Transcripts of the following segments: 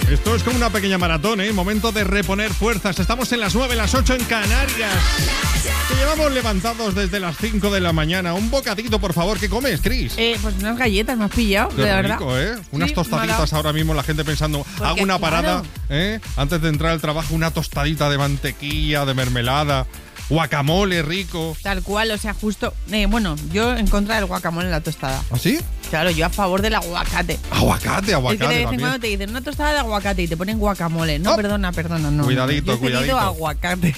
Esto es como una pequeña maratón, ¿eh? Momento de reponer fuerzas. Estamos en las 9, las 8 en Canarias. Que llevamos levantados desde las 5 de la mañana. Un bocadito, por favor. ¿Qué comes, Cris? Pues unas galletas me has pillado, Qué de rico, verdad. ¿eh? Unas tostaditas ahora mismo, la gente pensando, hago una parada, ¿eh? Antes de entrar al trabajo, una tostadita de mantequilla, de mermelada, guacamole rico. Tal cual, o sea, justo... bueno, yo en contra del guacamole en la tostada. ¿Ah, sí? Claro, yo a favor del aguacate. Aguacate. Es que de vez en cuando te dicen una tostada de aguacate y te ponen guacamole. No, perdona, no. Cuidadito, yo cuidadito. Aguacate.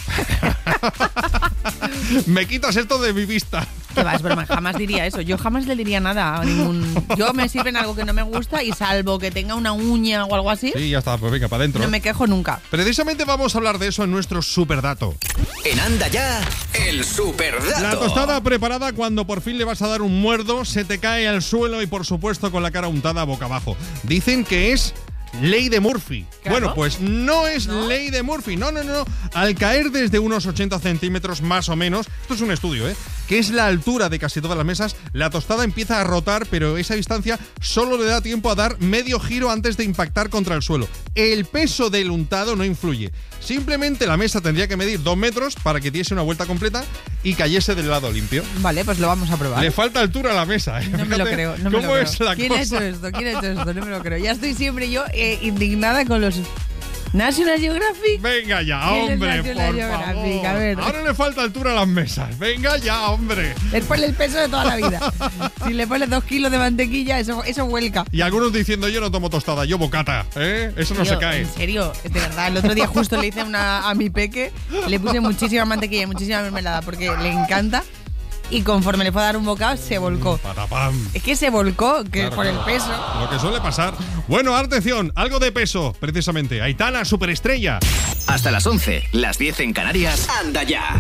Me quitas esto de mi vista. Que va, es broma, jamás diría eso. Yo jamás le diría nada a ningún... Yo me sirven algo que no me gusta y salvo que tenga una uña o algo así... Sí, ya está, pues venga, para adentro. No me quejo nunca. Precisamente vamos a hablar de eso en nuestro superdato. En Anda Ya, el superdato. La tostada preparada cuando por fin le vas a dar un muerdo, se te cae al suelo y por supuesto con la cara untada boca abajo. Dicen que es ley de Murphy. Claro. Bueno, pues no es ley de Murphy. No. Al caer desde unos 80 centímetros más o menos, esto es un estudio, que es la altura de casi todas las mesas, la tostada empieza a rotar, pero esa distancia solo le da tiempo a dar medio giro antes de impactar contra el suelo. El peso del untado no influye. Simplemente la mesa tendría que medir 2 metros para que diese una vuelta completa y cayese del lado limpio. Vale, pues lo vamos a probar. Le falta altura a la mesa, No me lo creo. ¿Cómo es la ¿Quién cosa? ha hecho esto? No me lo creo. Ya estoy siempre yo indignada con los National Geographic. Venga ya, ¿Quién es hombre, National por Geographic? favor. A ver. Ahora le falta altura a las mesas. Venga ya, hombre. Después el peso de toda la vida. Si le pones 2 kilos de mantequilla, eso vuelca. Y algunos diciendo, yo no tomo tostada, yo bocata, ¿eh? Eso no Tío, se cae. En serio, de verdad. El otro día justo le hice a mi peque, le puse muchísima mantequilla y muchísima mermelada porque le encanta. Y conforme le fue a dar un bocado, se volcó. Patapam. Es que se volcó, que Claro, por el claro. peso. Lo que suele pasar. Bueno, atención, algo de peso, precisamente. Aitana, superestrella. Hasta las 11, las 10 en Canarias. Anda Ya.